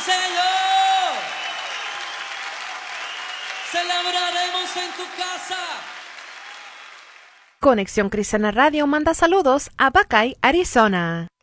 Señor. Celebraremos en tu casa. Conexión Cristiana Radio manda saludos a Buckeye, Arizona.